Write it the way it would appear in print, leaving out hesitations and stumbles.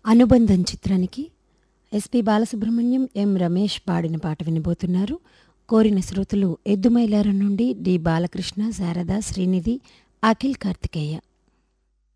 అనుబంధం చిత్రానికి ఎస్పి బాలసుబ్రహ్మణ్యం, ఎం రమేష్ పాడిన పాట వినబోతున్నారు. కోరిన శ్రోతలు ఎద్దుమైలారం నుండి డి బాలకృష్ణ, శారద, శ్రీనిధి, అఖిల్ కార్తికేయ.